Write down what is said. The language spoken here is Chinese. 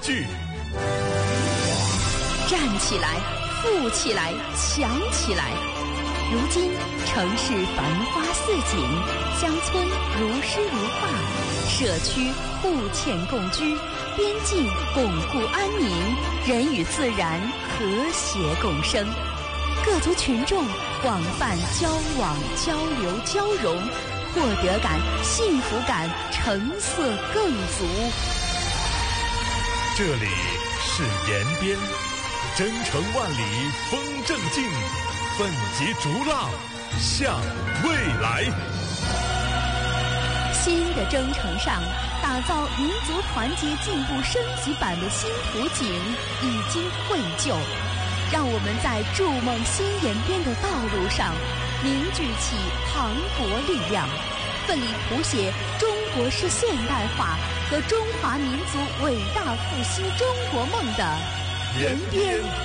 聚。 站起来，富起来，强起来！如今城市繁花似锦，乡村如诗如画，社区互嵌共居，边境巩固安宁，人与自然和谐共生。各族群众广泛交往、交流、交融，获得感、幸福感成色更足。 这里是延边，征程万里风正劲，奋楫逐浪向未来。 新的征程上，打造民族团结进步升级版的新图景已经绘就。让我们在筑梦新延边的道路上凝聚起磅礴力量，奋力谱写中国式现代化和中华民族伟大复兴中国梦的延边